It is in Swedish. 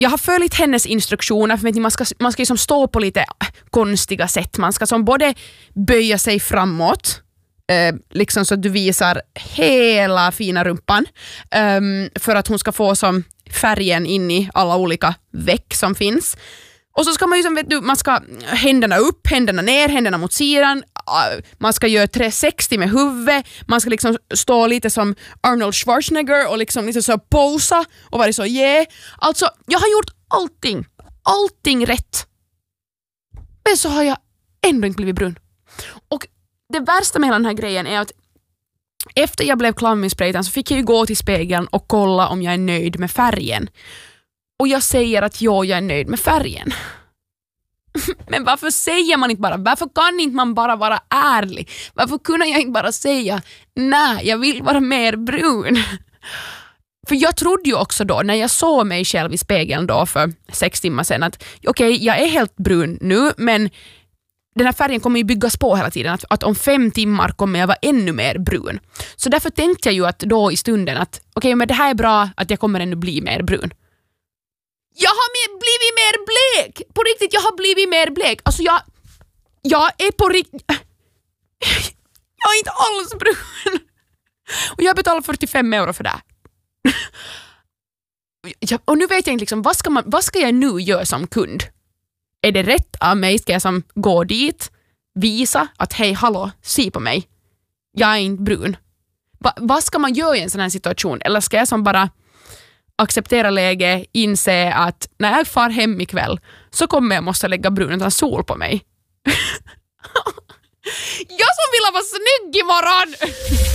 jag har följt hennes instruktioner, för man ska liksom stå på lite konstiga sätt. Man ska som både böja sig framåt, liksom så att du visar hela fina rumpan, för att hon ska få som färgen in i alla olika veck som finns. Och så ska man ju som, vet du, man ska händerna upp, händerna ner, händerna mot sidan. Man ska göra 360 med huvudet. Man ska liksom stå lite som Arnold Schwarzenegger och liksom lite så posa och vara så Alltså, jag har gjort allting rätt. Men så har jag ändå inte blivit brun. Och det värsta med hela den här grejen är att efter jag blev klar med min spraytan så fick jag ju gå till spegeln och kolla om jag är nöjd med färgen. Och jag säger att jag är nöjd med färgen. Men varför säger man inte bara? Varför kan inte man bara vara ärlig? Varför kunde jag inte bara säga nej, jag vill vara mer brun? För jag trodde ju också då, när jag såg mig själv i spegeln då för 6 timmar sedan, att okej, jag är helt brun nu, men den här färgen kommer ju byggas på hela tiden. Att om 5 timmar kommer jag vara ännu mer brun. Så därför tänkte jag ju att då i stunden att okej, men det här är bra, att jag kommer ännu bli mer brun. Jag har blivit mer blek! På riktigt, jag har blivit mer blek. Alltså jag är på riktigt... Jag är inte alls brun. Och jag betalar 45 euro för det. Och nu vet jag inte liksom, vad ska jag nu göra som kund? Är det rätt av mig? Ska jag som gå dit, visa att hej, hallå, se på mig. Jag är inte brun. Vad ska man göra i en sån här situation? Eller ska jag som bara acceptera läge, inse att när jag far hem ikväll så kommer jag måste lägga brun utan sol på mig. Jag som vill vara snygg imorgon!